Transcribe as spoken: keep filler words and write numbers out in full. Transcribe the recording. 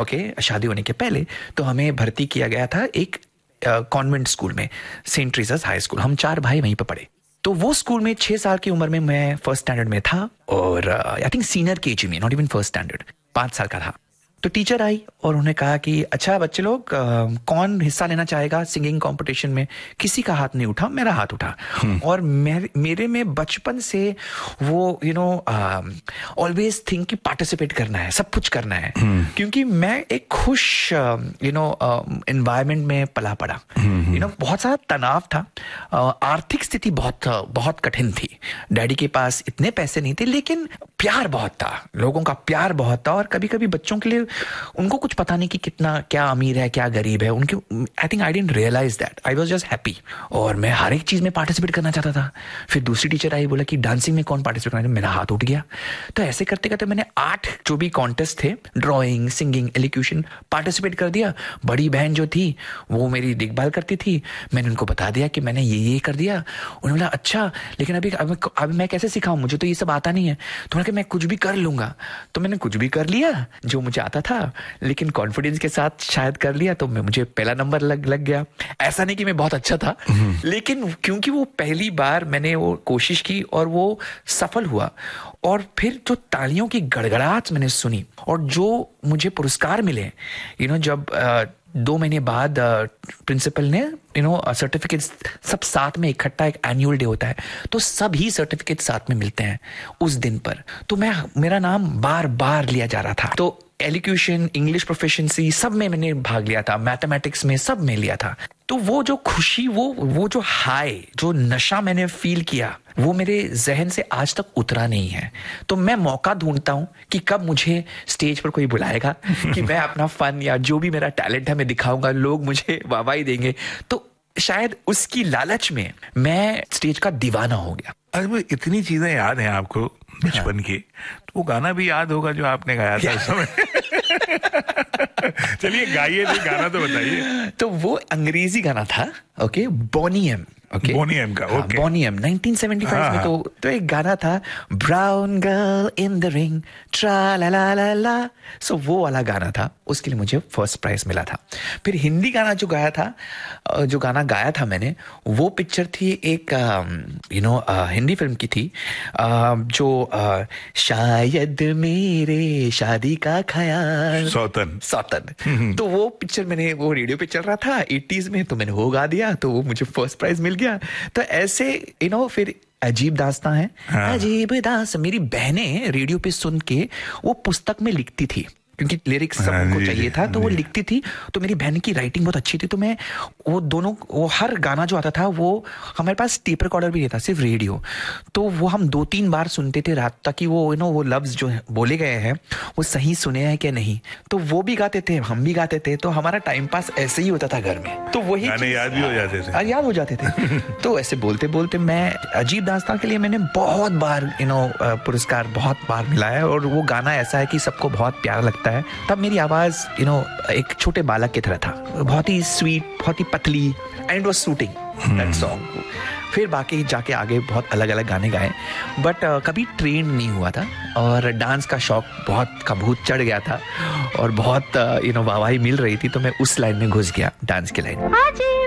Okay, शादी होने के पहले, तो हमें भर्ती किया गया था एक कॉन्वेंट स्कूल में, सेंट ट्रीजास हाई स्कूल। हम चार भाई वहीं पे पढ़े। तो वो स्कूल में छह साल की उम्र में मैं फर्स्ट स्टैंडर्ड में था, और आई थिंक सीनियर केजी में, नॉट इवन फर्स्ट स्टैंडर्ड, पाँच साल का था। तो टीचर आई और उन्होंने कहा कि अच्छा बच्चे लोग, आ, कौन हिस्सा लेना चाहेगा सिंगिंग कंपटीशन में। किसी का हाथ नहीं उठा, मेरा हाथ उठा। और मेरे मेरे में बचपन से वो यू नो ऑलवेज थिंक कि पार्टिसिपेट करना है, सब कुछ करना है, क्योंकि मैं एक खुश यू नो एनवायरनमेंट में पला पड़ा। यू नो बहुत सारा तनाव था, uh, आर्थिक स्थिति बहुत बहुत कठिन थी। डैडी के पास इतने पैसे नहीं थे, लेकिन प्यार बहुत था, लोगों का प्यार बहुत था। और कभी कभी बच्चों के लिए उनको कुछ पता नहीं कि कितना क्या अमीर है क्या गरीब है उनके। I think I didn't realise that, I was just happy, और मैं हर एक चीज में पार्टिसिपेट करना चाहता था। फिर दूसरी टीचर आई, बोला कि डांसिंग में कौन पार्टिसिपेट करना है, मेरा हाथ उठ गया। तो ऐसे करते करते मैंने आठ जो भी कॉन्टेस्ट थे, ड्राइंग, सिंगिंग, एलिक्यूशन, पार्टिसिपेट कर दिया। बड़ी बहन जो थी वो मेरी देखभाल करती थी, मैंने उनको बता दिया कि मैंने ये ये कर दिया। उन्होंने बोला अच्छा, लेकिन अभी अभी, अभी मैं कैसे सिखाऊं, मुझे तो ये सब आता नहीं है। तो उन्होंने कहा मैं कुछ भी कर लूंगा। तो मैंने कुछ भी कर लिया जो मुझे आता था, लेकिन कॉन्फिडेंस के साथ शायद कर लिया, तो मैं मुझे पहला नंबर लग लग गया। ऐसा नहीं कि मैं बहुत अच्छा था, लेकिन क्योंकि वो पहली बार मैंने वो कोशिश की और वो सफल हुआ। और फिर जो तालियों की गड़गड़ाहट मैंने सुनी और जो मुझे पुरस्कार मिले, यू नो जब uh, दो महीने बाद प्रिंसिपल uh, ने यू नो सर्टिफिकेट सब साथ में इकट्ठा, एक एनुअल डे होता है, तो सभी सर्टिफिकेट साथ में मिलते हैं उस दिन पर। तो मैं मेरा नाम बार बार लिया जा रहा था। तो एलिक्यूशन, इंग्लिश प्रोफिशिएंसी सब में मैंने भाग लिया था, मैथमेटिक्स में सब में लिया था। तो वो जो खुशी, वो वो जो हाई, जो नशा मैंने फील किया, वो मेरे जहन से आज तक उतरा नहीं है। तो मैं मौका ढूंढता हूं कि कब मुझे स्टेज पर कोई बुलाएगा कि मैं अपना फन या जो भी मेरा टैलेंट है मैं दिखाऊंगा, लोग मुझे वाहवाही देंगे। तो शायद उसकी लालच में मैं स्टेज का दीवाना हो गया। अरे इतनी चीजें याद हैं आपको बचपन की, तो वो गाना भी याद होगा जो आपने गाया था उस समय। चलिए गाइए, तो गाना तो बताइए। तो वो अंग्रेजी गाना था, ओके, बोनी एम। Okay. बोनी एम का, okay, bony am nineteen seventy five में। तो तो एक गाना था, brown girl in the ring, ट्रा ला ला ला ला। सो वो वाला गाना था, उसके लिए मुझे फर्स्ट प्राइज मिला था। फिर हिंदी गाना जो गाया था, जो गाना गाया था मैंने, वो पिक्चर थी एक यू नो हिंदी फिल्म की थी, uh, जो uh, शायद मेरे शादी का ख्याल, सौतन सौतन। तो वो पिक्चर मैंने, वो रेडियो पे चल रहा था एटीज़ में, तो मैंने वो गा दिया, तो वो मुझे फर्स्ट प्राइज मिल गया। तो ऐसे यू नो फिर अजीब दास्तां है। हाँ। अजीब दास्तां मेरी बहनें रेडियो पे सुन के वो पुस्तक में लिखती थी, क्योंकि लिरिक्स सबको चाहिए था, तो वो लिखती थी। तो मेरी बहन की राइटिंग बहुत अच्छी थी, तो मैं वो दोनों, वो हर गाना जो आता था, वो हमारे पास टेप रिकॉर्डर भी नहीं था, सिर्फ रेडियो। तो वो हम दो तीन बार सुनते थे रात तक कि वो यू नो वो लफ्ज जो बोले गए हैं वो सही सुने हैं कि नहीं। तो वो भी गाते थे, हम भी गाते थे, तो हमारा टाइम पास ऐसे ही होता था घर में। तो वही गाने याद भी हो जाते थे, याद हो जाते थे। तो ऐसे बोलते बोलते मैं अजीब दास्तां के लिए मैंने बहुत बार यू नो पुरस्कार बहुत बार मिला है। और वो गाना ऐसा है कि सबको बहुत प्यारा लगता है। तब मेरी आवाज यू नो एक छोटे बालक की तरह था, बहुत ही स्वीट, बहुत ही पतली, and it was shooting that song. फिर बाकी जाके आगे बहुत अलग अलग गाने गाए, बट uh, कभी ट्रेन नहीं हुआ था। और डांस का शौक बहुत का भूत चढ़ गया था, और बहुत यू नो वाहवाही मिल रही थी, तो मैं उस लाइन में घुस गया, डांस की लाइन।